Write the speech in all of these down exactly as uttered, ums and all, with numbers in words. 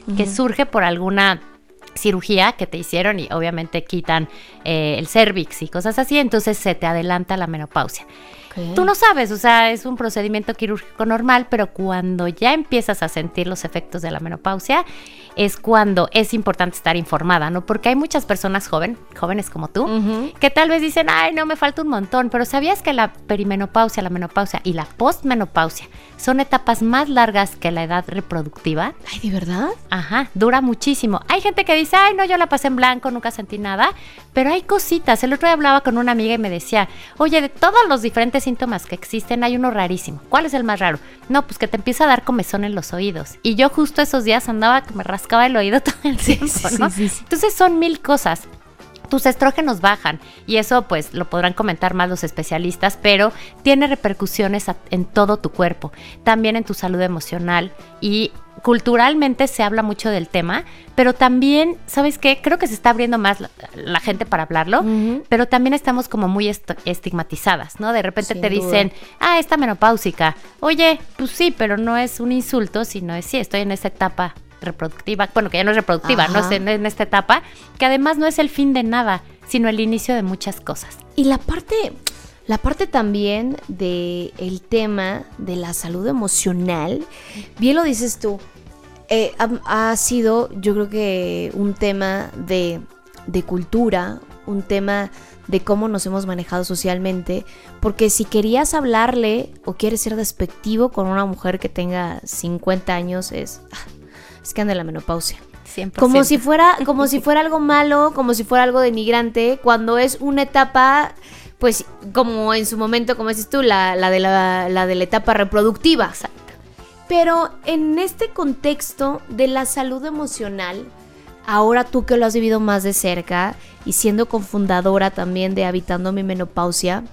uh-huh. que surge por alguna cirugía que te hicieron y obviamente quitan eh, el cérvix y cosas así, entonces se te adelanta la menopausia. Okay. Tú no sabes, o sea, es un procedimiento quirúrgico normal, pero cuando ya empiezas a sentir los efectos de la menopausia, es cuando es importante estar informada, ¿no? Porque hay muchas personas joven, jóvenes como tú, uh-huh. que tal vez dicen, ay, no, me falta un montón, pero ¿sabías que la perimenopausia, la menopausia y la postmenopausia son etapas más largas que la edad reproductiva? Ay, ¿de verdad? Ajá, dura muchísimo. Hay gente que dice, ay, no, yo la pasé en blanco, nunca sentí nada, pero hay cositas. El otro día hablaba con una amiga y me decía, oye, de todos los diferentes síntomas que existen, hay uno rarísimo. ¿Cuál es el más raro? No, pues que te empieza a dar comezón en los oídos. Y yo justo esos días andaba que me rascaba el oído todo el tiempo, sí, ¿no? Sí, sí, sí. Entonces son mil cosas. Tus estrógenos bajan y eso pues lo podrán comentar más los especialistas, pero tiene repercusiones a, en todo tu cuerpo, también en tu salud emocional y culturalmente se habla mucho del tema, pero también, ¿sabes qué? Creo que se está abriendo más la, la gente para hablarlo, uh-huh. pero también estamos como muy est- estigmatizadas, ¿no? De repente Sin te duda. dicen, ah, está menopáusica. Oye, pues sí, pero no es un insulto, sino es sí, estoy en esta etapa reproductiva, bueno, que ya no es reproductiva, Ajá. no es en, en esta etapa, que además no es el fin de nada, sino el inicio de muchas cosas. Y la parte, la parte también de el tema de la salud emocional, bien lo dices tú, eh, ha, ha sido, yo creo que un tema de, de cultura, un tema de cómo nos hemos manejado socialmente, porque si querías hablarle o quieres ser despectivo con una mujer que tenga cincuenta años, es... es que anda en la menopausia. cien por ciento. Como si fuera, como si fuera algo malo, como si fuera algo denigrante, cuando es una etapa, pues, como en su momento, como dices tú, la, la, de, la, la de la etapa reproductiva. Exacto. Pero en este contexto de la salud emocional, ahora tú que lo has vivido más de cerca y siendo cofundadora también de Habitando mi Menopausia,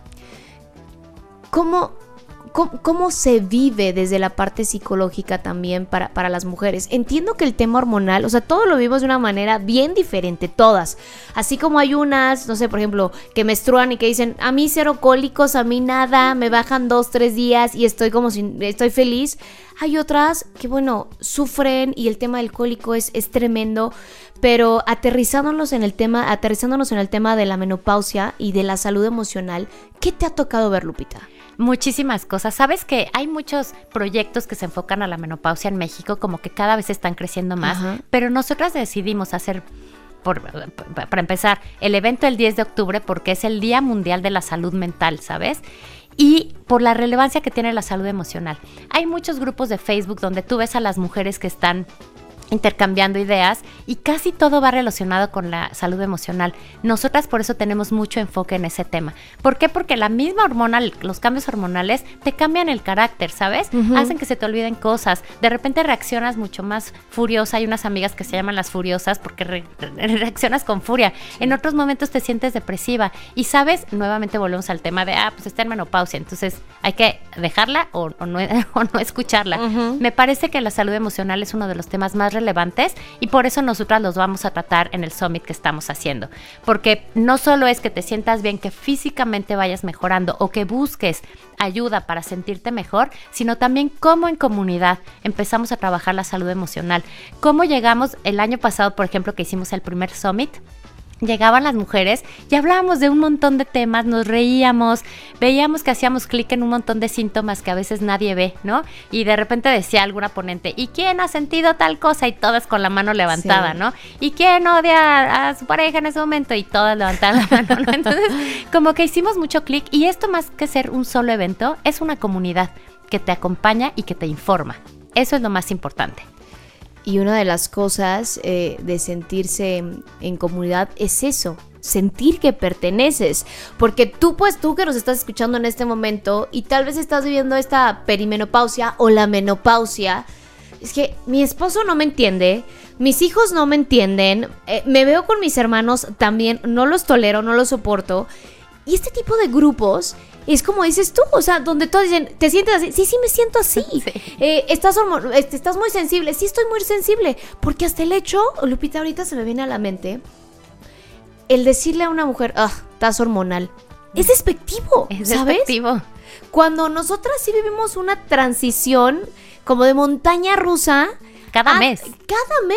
¿cómo... ¿Cómo, ¿Cómo se vive desde la parte psicológica también para, para las mujeres? Entiendo que el tema hormonal, o sea, todo lo vivimos de una manera bien diferente, todas. Así como hay unas, no sé, por ejemplo, que menstruan y que dicen, a mí cero cólicos, a mí nada, me bajan dos, tres días y estoy como si, estoy feliz. Hay otras que, bueno, sufren y el tema del cólico es, es tremendo, pero aterrizándonos en el tema, aterrizándonos en el tema de la menopausia y de la salud emocional, ¿qué te ha tocado ver, Lupita? Muchísimas cosas. Sabes que hay muchos proyectos que se enfocan a la menopausia en México, como que cada vez están creciendo más, Ajá. pero nosotras decidimos hacer, por, para empezar, el evento el diez de octubre porque es el Día Mundial de la Salud Mental, ¿sabes? Y por la relevancia que tiene la salud emocional. Hay muchos grupos de Facebook donde tú ves a las mujeres que están intercambiando ideas y casi todo va relacionado con la salud emocional. Nosotras por eso tenemos mucho enfoque en ese tema. ¿Por qué? Porque la misma hormona, los cambios hormonales te cambian el carácter, ¿sabes? Uh-huh. Hacen que se te olviden cosas. De repente reaccionas mucho más furiosa. Hay unas amigas que se llaman las furiosas porque re- re- reaccionas con furia. En otros momentos te sientes depresiva. Y, ¿sabes? Nuevamente volvemos al tema de, ah, pues está en menopausia. Entonces hay que dejarla o, o, no, o no escucharla. Uh-huh. Me parece que la salud emocional es uno de los temas más relevantes y por eso nosotras los vamos a tratar en el Summit que estamos haciendo, porque no solo es que te sientas bien, que físicamente vayas mejorando o que busques ayuda para sentirte mejor, sino también cómo en comunidad empezamos a trabajar la salud emocional. Cómo llegamos el año pasado, por ejemplo, que hicimos el primer Summit, llegaban las mujeres y hablábamos de un montón de temas, nos reíamos, veíamos que hacíamos clic en un montón de síntomas que a veces nadie ve, ¿no? Y de repente decía alguna ponente, ¿y quién ha sentido tal cosa? Y todas con la mano levantada, sí. ¿no? ¿Y quién odia a su pareja en ese momento? Y todas levantaban la mano, ¿no? Entonces, como que hicimos mucho clic y esto más que ser un solo evento, es una comunidad que te acompaña y que te informa. Eso es lo más importante. Y una de las cosas eh, de sentirse en comunidad es eso, sentir que perteneces. Porque tú, pues tú que nos estás escuchando en este momento y tal vez estás viviendo esta perimenopausia o la menopausia, es que mi esposo no me entiende, mis hijos no me entienden, eh, me veo con mis hermanos también, no los tolero, no los soporto. Y este tipo de grupos es como dices tú, o sea, donde todos dicen, ¿te sientes así? Sí, sí me siento así. Sí. Eh, ¿estás, hormo- este, ¿Estás muy sensible? Sí, estoy muy sensible. Porque hasta el hecho, Lupita, ahorita se me viene a la mente, el decirle a una mujer, ah, estás hormonal, es despectivo, es ¿sabes? despectivo. Cuando nosotras sí vivimos una transición como de montaña rusa. Cada a, mes. Cada mes.